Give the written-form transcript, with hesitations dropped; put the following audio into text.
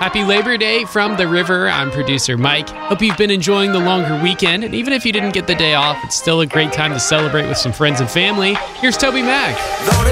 Happy Labor Day from The River. I'm producer Mike. Hope you've been enjoying the longer weekend. And even if you didn't get the day off, it's still a great time to celebrate with some friends and family. Here's Toby Mac.